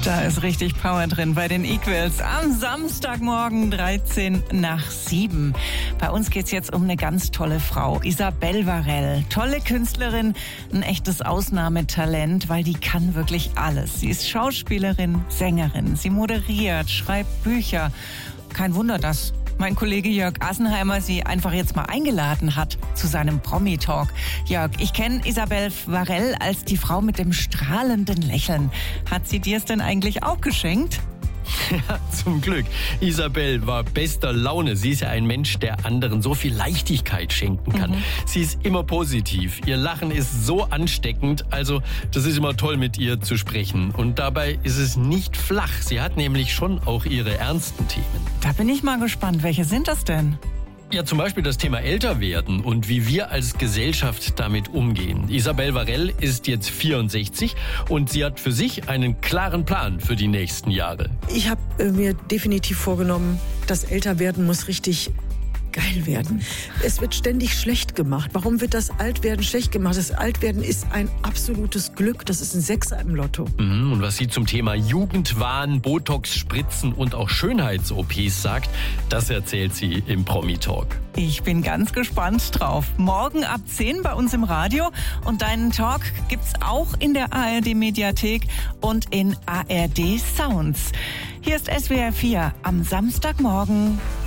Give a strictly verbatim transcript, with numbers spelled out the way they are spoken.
Da ist richtig Power drin bei den Equals. Am Samstagmorgen dreizehn nach sieben. Bei uns geht's jetzt um eine ganz tolle Frau, Isabelle Varell. Tolle Künstlerin, ein echtes Ausnahmetalent, weil die kann wirklich alles. Sie ist Schauspielerin, Sängerin, sie moderiert, schreibt Bücher. Kein Wunder, dass mein Kollege Jörg Assenheimer sie einfach jetzt mal eingeladen hat zu seinem Promi-Talk. Jörg, ich kenne Isabelle Varell als die Frau mit dem strahlenden Lächeln. Hat sie dir es denn eigentlich auch geschenkt? Ja, zum Glück. Isabelle war bester Laune. Sie ist ja ein Mensch, der anderen so viel Leichtigkeit schenken kann. Mhm. Sie ist immer positiv. Ihr Lachen ist so ansteckend. Also, das ist immer toll, mit ihr zu sprechen. Und dabei ist es nicht flach. Sie hat nämlich schon auch ihre ernsten Themen. Da bin ich mal gespannt. Welche sind das denn? Ja, zum Beispiel das Thema Älterwerden und wie wir als Gesellschaft damit umgehen. Isabelle Varell ist jetzt vierundsechzig und sie hat für sich einen klaren Plan für die nächsten Jahre. Ich habe äh, mir definitiv vorgenommen, das Älterwerden muss richtig geil werden. Es wird ständig schlecht gemacht. Warum wird das Altwerden schlecht gemacht? Das Altwerden ist ein absolutes Glück. Das ist ein Sechser im Lotto. Mhm, und was sie zum Thema Jugendwahn, Botox-Spritzen und auch Schönheits-O Ps sagt, das erzählt sie im Promi-Talk. Ich bin ganz gespannt drauf. Morgen ab zehn bei uns im Radio. Und deinen Talk gibt's auch in der A R D-Mediathek und in A R D Sounds. Hier ist S W R vier am Samstagmorgen.